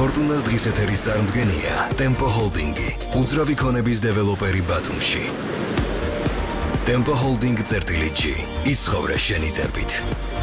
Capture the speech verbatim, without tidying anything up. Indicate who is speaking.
Speaker 1: ფორტუნას დღის ეთერის წარმდგენია Tempo Holding-ი, უძრავი ქონების დეველოპერი ბათუმში. Tempo Holding წერტილი G, იცხოვრე შენი დერბით.